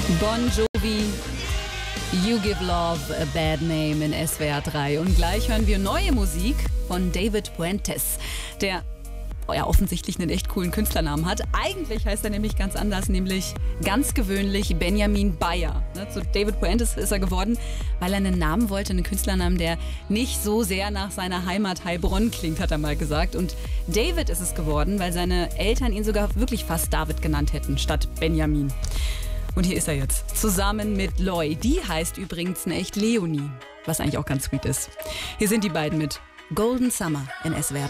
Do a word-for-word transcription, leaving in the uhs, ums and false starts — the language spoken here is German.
Bon Jovi, You Give Love a Bad Name in S W R drei. Und gleich hören wir neue Musik von David Puentes, der ja offensichtlich einen echt coolen Künstlernamen hat. Eigentlich heißt er nämlich ganz anders, nämlich ganz gewöhnlich Benjamin Bayer. Ne, zu David Puentes ist er geworden, weil er einen Namen wollte, einen Künstlernamen, der nicht so sehr nach seiner Heimat Heilbronn klingt, hat er mal gesagt. Und David ist es geworden, weil seine Eltern ihn sogar wirklich fast David genannt hätten, statt Benjamin. Und hier ist er jetzt, zusammen mit Loi. Die heißt übrigens in echt Leonie, was eigentlich auch ganz sweet ist. Hier sind die beiden mit Golden Summer in S W R drei.